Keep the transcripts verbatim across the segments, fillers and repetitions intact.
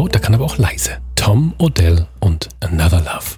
laut, der kann aber auch leise. Tom Odell und Another Love.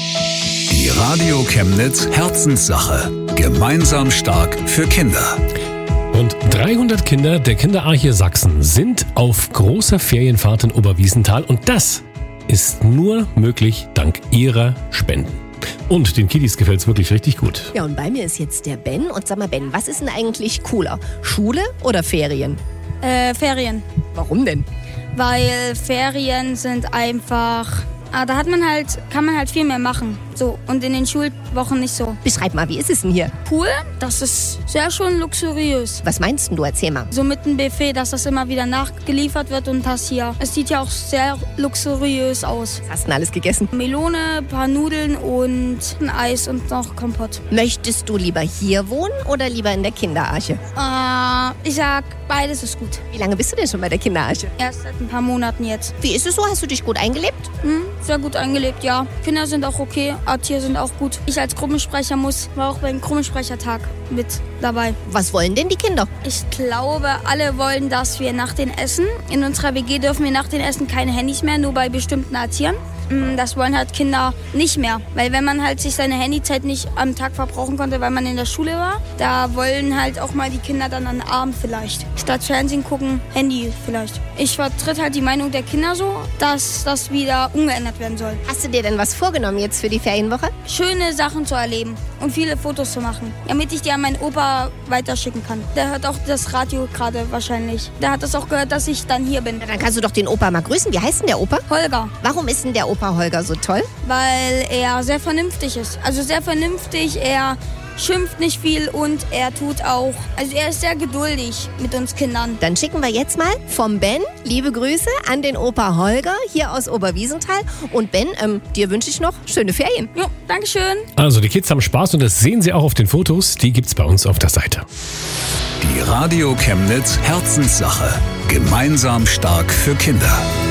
Die Radio Chemnitz Herzenssache. Gemeinsam stark für Kinder. Rund dreihundert Kinder der Kinderarche Sachsen sind auf großer Ferienfahrt in Oberwiesenthal und das ist nur möglich dank ihrer Spenden. Und den Kiddies gefällt es wirklich richtig gut. Ja, und bei mir ist jetzt der Ben. Und sag mal, Ben, was ist denn eigentlich cooler? Schule oder Ferien? Äh, Ferien. Warum denn? Weil Ferien sind einfach... Ah, da hat man halt, kann man halt viel mehr machen. So, und in den Schulwochen nicht so. Beschreib mal, wie ist es denn hier? Pool, das ist sehr schön luxuriös. Was meinst denn du? Erzähl mal. So mit einem Buffet, dass das immer wieder nachgeliefert wird und das hier. Es sieht ja auch sehr luxuriös aus. Was hast du denn alles gegessen? Melone, ein paar Nudeln und ein Eis und noch Kompott. Möchtest du lieber hier wohnen oder lieber in der Kinderarche? Äh, ich sag, beides ist gut. Wie lange bist du denn schon bei der Kinderarche? Erst seit ein paar Monaten jetzt. Wie ist es so? Hast du dich gut eingelebt? Hm, sehr gut eingelebt, ja. Kinder sind auch okay, Erzieher sind auch gut. Ich als Gruppensprecher muss, war auch beim Gruppensprechertag mit dabei. Was wollen denn die Kinder? Ich glaube, alle wollen, dass wir nach den Essen, in unserer W G dürfen wir nach den Essen keine Handys mehr, nur bei bestimmten Erziehern. Das wollen halt Kinder nicht mehr, weil wenn man halt sich seine Handyzeit nicht am Tag verbrauchen konnte, weil man in der Schule war, da wollen halt auch mal die Kinder dann an den Abend vielleicht. Statt Fernsehen gucken, Handy vielleicht. Ich vertrete halt die Meinung der Kinder so, dass das wieder umgeändert werden soll. Hast du dir denn was vorgenommen jetzt für die Ferienwoche? Schöne Sachen zu erleben und viele Fotos zu machen, damit ich die an meinen Opa weiterschicken kann. Der hört auch das Radio gerade wahrscheinlich. Der hat das auch gehört, dass ich dann hier bin. Na, dann kannst du doch den Opa mal grüßen. Wie heißt denn der Opa? Holger. Warum ist denn der Opa Holger so toll? Weil er sehr vernünftig ist. Also sehr vernünftig, er schimpft nicht viel und er tut auch, also er ist sehr geduldig mit uns Kindern. Dann schicken wir jetzt mal vom Ben liebe Grüße an den Opa Holger hier aus Oberwiesenthal. Und Ben, ähm, dir wünsche ich noch schöne Ferien. Jo, Dankeschön. Also die Kids haben Spaß und das sehen sie auch auf den Fotos. Die gibt's bei uns auf der Seite. Die Radio Chemnitz Herzenssache. Gemeinsam stark für Kinder.